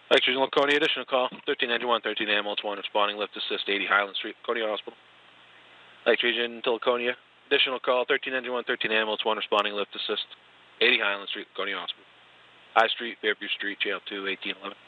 Lakes Regional Laconia, additional call, 1391, 13 ambulance 1, responding lift assist, 80 Highland Street, Laconia Hospital. Lakes Region to Laconia, additional call, 1391, 13 ambulance 1, responding lift assist, 80 Highland Street, Laconia Hospital. High Street, Fairview Street, jail 2, 1811.